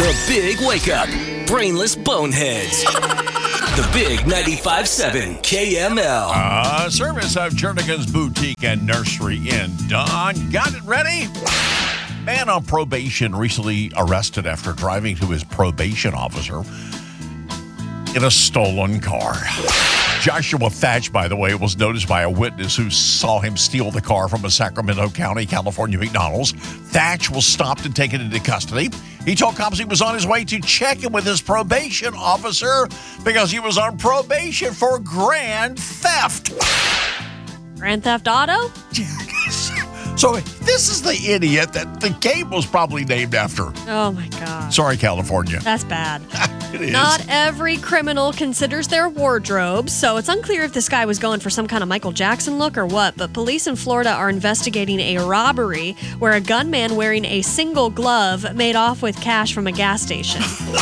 The Big Wake Up. Brainless Boneheads. The Big 95.7 KML. Service of Jernigan's Boutique and Nursery in Don. Got it ready? Man on probation recently arrested after driving to his probation officer in a stolen car. Joshua Thatch, by the way, was noticed by a witness who saw him steal the car from a Sacramento County, California McDonald's. Thatch was stopped and taken into custody. He told cops he was on his way to check in with his probation officer because he was on probation for grand theft. Grand Theft Auto? So this is the idiot that the game was probably named after. Oh, my God. Sorry, California. That's bad. It is. Not every criminal considers their wardrobe, so it's unclear if this guy was going for some kind of Michael Jackson look or what, but police in Florida are investigating a robbery where a gunman wearing a single glove made off with cash from a gas station.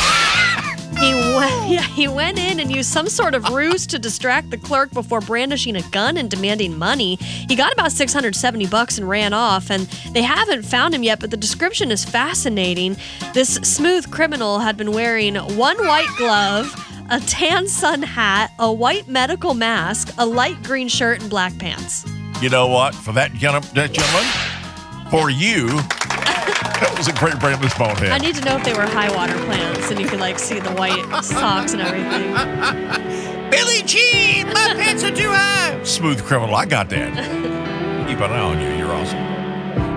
He went in and used some sort of ruse to distract the clerk before brandishing a gun and demanding money. He got about $670 and ran off, and they haven't found him yet, but the description is fascinating. This smooth criminal had been wearing one white glove, a tan sun hat, a white medical mask, a light green shirt, and black pants. You know what? For that gentleman, for you, that was a great brainless bonehead. I need to know if they were high water plants and you could see the white socks and everything. Billie Jean, my pants are too high. Smooth criminal, I got that. Keep an eye on you. You're awesome.